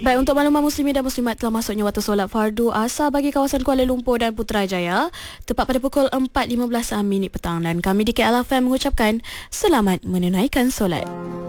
Baik, untuk makluman muslimin dan muslimat, telah masuknya waktu solat fardu asar bagi kawasan Kuala Lumpur dan Putrajaya tepat pada pukul 4.15 petang, dan kami di KL FM mengucapkan selamat menunaikan solat.